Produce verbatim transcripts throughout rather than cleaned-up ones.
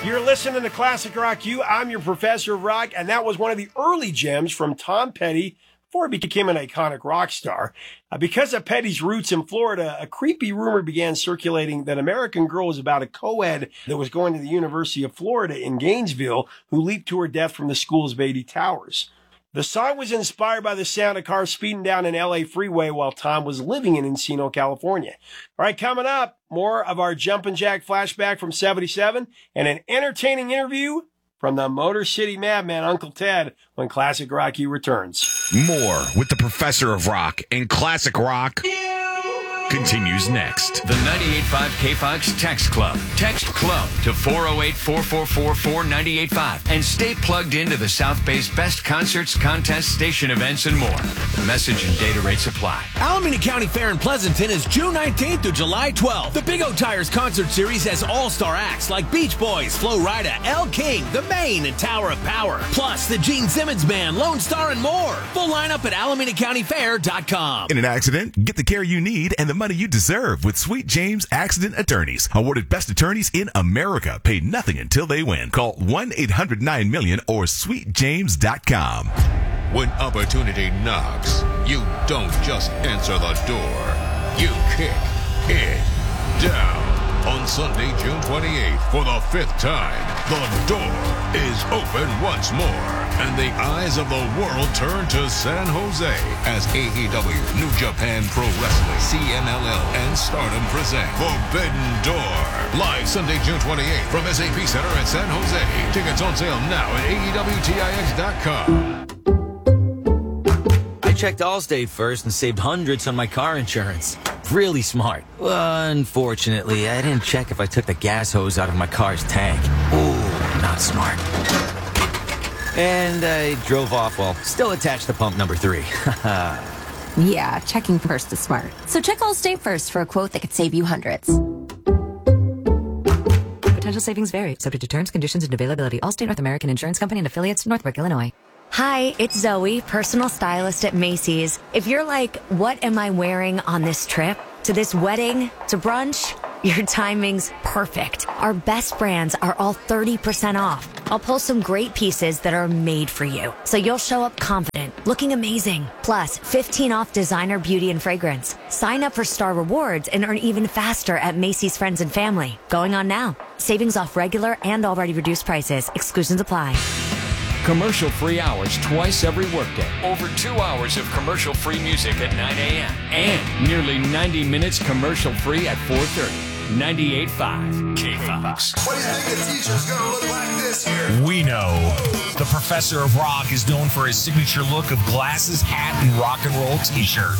You're listening to Classic Rock U. I'm your professor of rock, and that was one of the early gems from Tom Petty before he became an iconic rock star. Uh, because of Petty's roots in Florida, a creepy rumor began circulating that American Girl was about a co-ed that was going to the University of Florida in Gainesville who leaped to her death from the school's Beatty Towers. The song was inspired by the sound of cars speeding down an L A freeway while Tom was living in Encino, California. All right, coming up, more of our Jumpin' Jack flashback from seventy-seven and an entertaining interview from the Motor City Madman, Uncle Ted, when Classic Rock U returns. More with the Professor of Rock and Classic Rock continues next. The ninety-eight point five K-Fox Text Club. Text Club to four oh eight, four four four, four nine eight five and stay plugged into the South Bay's best concerts, contests, station events, and more. Message and data rates apply. Alameda County Fair in Pleasanton is June nineteenth through July twelfth. The Big O Tires Concert Series has all-star acts like Beach Boys, Flo Rida, Elle King, The Maine, and Tower of Power. Plus, the Gene Simmons Band, Lone Star, and more. Full lineup at alameda county fair dot com. In an accident, get the care you need and the money you deserve with Sweet James Accident Attorneys. Awarded best attorneys in America. Pay nothing until they win. Call one eight hundred nine million or sweet james dot com. When opportunity knocks, you don't just answer the door. You kick it down. On Sunday, June twenty-eighth, for the fifth time, the door is open once more, and the eyes of the world turn to San Jose as A E W, New Japan Pro Wrestling, C M L L, and Stardom present Forbidden Door. Live Sunday, June twenty-eighth from S A P Center at San Jose. Tickets on sale now at A E W T I X dot com. I checked Allstate first and saved hundreds on my car insurance. Really smart. Unfortunately, I didn't check if I took the gas hose out of my car's tank. Ooh, not smart. And I drove off while still attached to pump number three. Yeah, checking first is smart. So check Allstate first for a quote that could save you hundreds. Potential savings vary, subject to terms, conditions, and availability. Allstate North American Insurance Company and affiliates, Northbrook, Illinois. Hi, it's Zoe, personal stylist at Macy's. If you're like, what am I wearing on this trip? To this wedding? To brunch? Your timing's perfect. Our best brands are all thirty percent off. I'll pull some great pieces that are made for you, so you'll show up confident, looking amazing. Plus, fifteen off designer beauty and fragrance. Sign up for Star Rewards and earn even faster at Macy's Friends and Family. Going on now. Savings off regular and already reduced prices. Exclusions apply. Commercial-free hours twice every workday. Over two hours of commercial-free music at nine a.m. And nearly ninety minutes commercial-free at four thirty. ninety-eight point five K-Fox. What do you think the teacher's gonna look like this year? We know the Professor of Rock is known for his signature look of glasses, hat, and rock and roll t-shirt.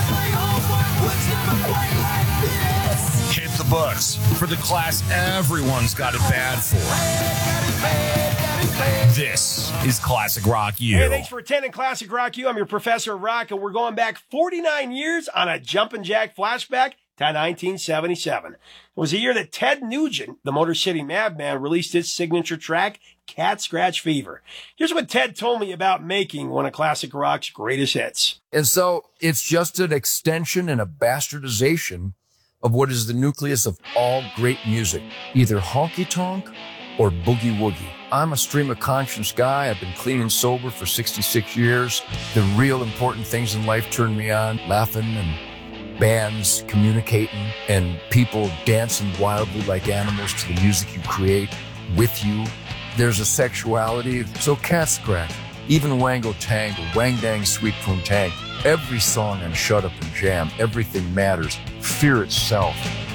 Hit the books for the class everyone's got it bad for. This is Classic Rock U. Hey, thanks for attending Classic Rock U. I'm your professor of rock, and we're going back forty-nine years on a Jumpin' Jack flashback to nineteen seventy-seven. It was the year that Ted Nugent, the Motor City Madman, released his signature track, Cat Scratch Fever. Here's what Ted told me about making one of Classic Rock's greatest hits. And so it's just an extension and a bastardization of what is the nucleus of all great music, either honky-tonk or boogie-woogie. I'm a stream of conscience guy. I've been clean and sober for sixty-six years. The real important things in life turn me on, laughing and bands communicating and people dancing wildly like animals to the music you create with you. There's a sexuality, so Cat Scratch, even Wango Tango, Wang Dang Sweet Poontang, every song on Shut Up and Jam, Everything Matters, Fear Itself,